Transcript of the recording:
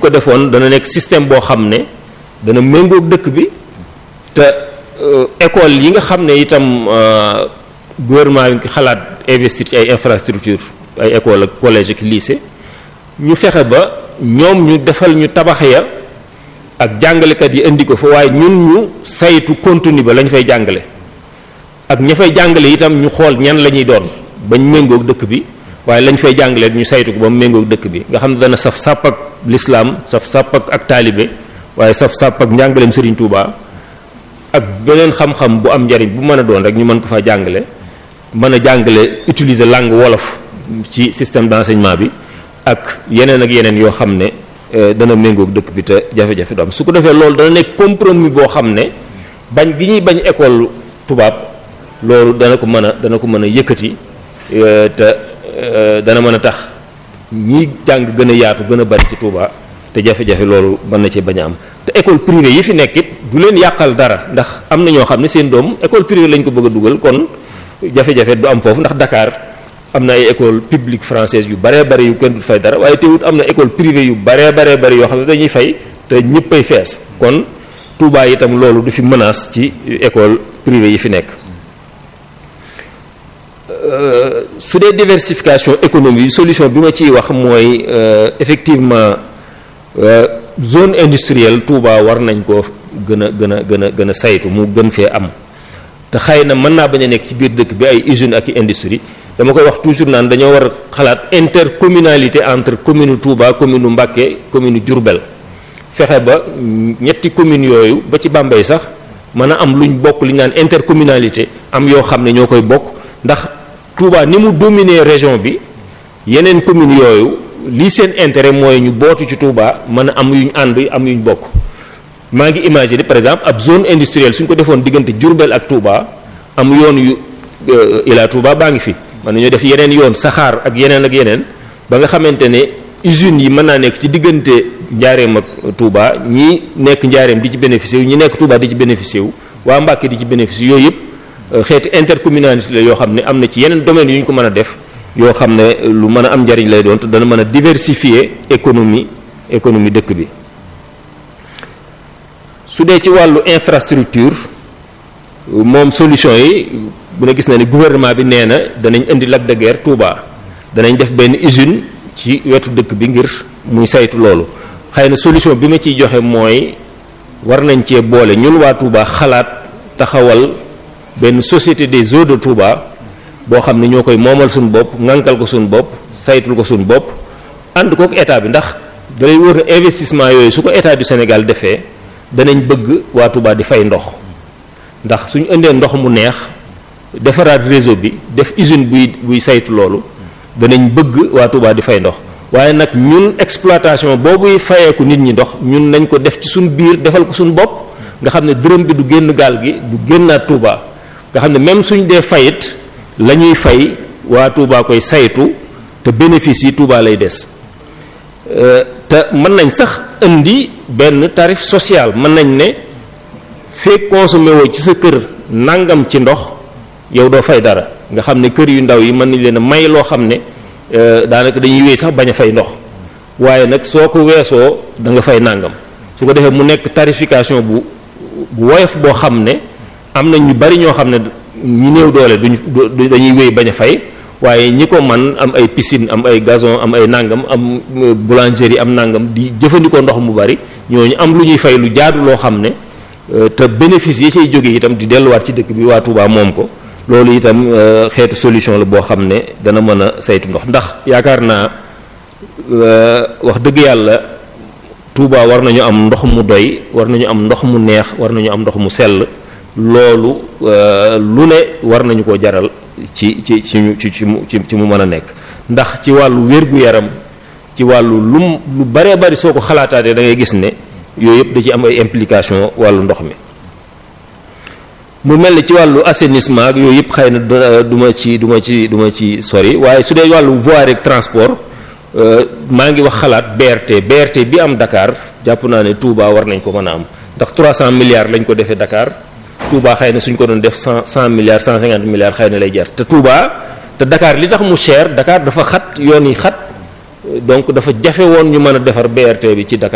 ko defoon dana nekk système boo xam ne dana méngoog dëkk bi te école yi nga xam ne itam gouvernement bi xalaat investir ci ay infrastructure ay école ak collège ak lycée ñu fexe ba ñoom ñu defal ñu tabax ya ak jàngalekat yi indi ko fa waaye ñun ñu saytu contenu ba lañ fay jàngale ak ña fay jàngale itam ñu xool ñan la ñuy doon bañ méngoog dëkk bi waaye lañ fay jàngale ñu saytu ko ba mu méngoog dëkk bi nga xam ne dana saf sàpp ak l'islam saf sàpp ak taalibe waaye saf sàpp ak njàngaleem Serigne Touba ak beneen xam-xam bu am njariñ bu mën a doon rek ñu mën ko fa jàngale mën a jàngale utiliser langue wolof ci système d'enseignement bi ak yeneen yoo xam ne dana méngoog dëkk bi te jafe-jafe du am su ko defee loolu dana nekk compromis boo xam ne bañ gi ñuy bañ école tubaab loolu dana ko mën a yëkkati te dana mën a tax ñi jàng gën a yaatu gën a bari ci Touba te jafe-jafe loolu mën na ci bañ a am te école privée yi fi nekk it du leen yàqal dara ndax am na ñoo xam ne seen doom école privée lañ ko bëgg a dugal kon jafe-jafe du am foofu ndax Dakar am na ay école publique française yu baree bari yu kenn du fay dara waaye teewut am na école privée yu baree bari yoo xam ne dañuy fay te ñëppay fees kon Touba itam loolu du fi menace ci école privée yi fi nekk. Su dee diversification économique solution bi ma ciy wax mooy effectivement zone industrielle Touba war nañ ko gën a saytu mu gën fee am te xëy na mën naa bañ a nekk ci biir dëkk bi ay usines ak i industrie dama koy wax toujours naan dañoo war a xalaat intercommunalité entre commune Touba commune Mbacké commune Diourbel fexe ba ñetti communes yooyu ba ci Bambey sax mën a am luñ bokk li ñu naan intercommunalité am yoo xam ne ñoo koy bokk ndax Touba ni mu dominer région bi yeneen communes yooyu lii seen intérêt mooy ñu bootu ci Touba mën a am yuñ ànd am yuñ bokk maa ngi imaginer par exemple ab zone industrielle suñ ko defoon diggante Diourbel ak Touba am yoon yu Ila Touba baa ngi fi mën nañoo def yeneen yoon saxaar ak yeneen ba nga xamante ne usines yi mën naa nekk ci diggante Njaareem ak Touba ñi nekk Njaareem di ci bénéficier wu ñi nekk Touba di ci bénéficier wu waa Mbacké di ci bénéficier yooyu yëpp xeeti intercommunalité la yoo xam ne am na ci yeneen domaines yu ñu ko mën a def yoo xam ne lu mën a am njariñ lay doon te dana mën a diversifier économie dëkk bi. Su dee ci wàllu infrastructure moom solution yi bu ne gis na ni gouvernement bi nee na danañ indi Lac de Guiers Touba danañ def benn usine ci wetu dëkk bi ngir muy saytu loolu xëy na solution bi ma ciy joxe mooy war nañ cee boole ñun waa Touba xalaat taxawal benn société des eaux de Touba boo xam ne ñoo koy moomal suñu bopp ŋànkal ko suñu bopp saytul ko suñu bopp ànd kook état bi ndax dalay wóor na investissement yooyu su ko état du Sénégal defee danañ bëgg waa Touba di fay ndox ndax suñu indee ndox mu neex defaraat réseau bi def usine buy saytu loolu danañ bëgg waa Touba di fay ndox waaye nag ñun exploitation boobuy fayeeku nit ñi ndox ñun nañ ko def ci suñu biir defal ko suñu bopp nga xam ne dërëm bi du génn gaal gi du génnaat Touba nga xam ne même suñ dee fayit la ñuy fay waa Touba koy saytu te bénéfice yi Touba lay des te mën nañ sax indi benn tarif social mën nañ ne fekk consommé woo ci sa kër nangam ci ndox yow doo fay dara nga xam ne kër yu ndaw yi mën nañ leen a may loo xam ne daanaka dañuy wéy sax bañ a fay ndox waaye nag soo ko weesoo da nga fay nangam su ko defee mu nekk tarification bu woyof boo xam ne am na ñu bari ñoo xam ne ñu néew doole dañuy wéy bañ a fay waaye ñi ko man am ay piscine am ay gazon am ay nangam am boulangerie am nangam di jëfandikoo ndox mu bari ñooñu am lu ñuy fay lu jaadu loo xam ne te bénéfice yi cay jóge itam di delluwaat ci dëkk bi waa Touba moom ko loolu itam xeetu solution la boo xam ne dana mën a saytu ndox ndax yaakaar naa wax dëgg yàlla Touba war nañu am ndox mu doy war nañu am ndox mu neex war nañu am ndox mu sell loolu lu ne war nañu ko jaral ci mu mën a nekk ndax ci wàllu wér-gu-yaram ci wàllu lu baree bari soo ko xalaataatee da ngay gis ne yooyu yëpp da ci am ay implication wàllu ndox mi mu mel ni ci wàllu assainissement ak yooyu yëpp xëy na du ma ci sori waaye su dee wàllu voirie ak transport maa ngi wax xalaat BRT bi am Dakar jàpp naa ne Touba war nañ ko mën a am ndax 300 milliards lañ ko defee Dakar Touba xëy na suñ ko doon def 100 milliards 150 milliards xëy na lay jar te Dakar li tax mu cher Dakar dafa xat yoon yi xat donc dafa jafe woon ñu mën a defar BRT bi ci Dakar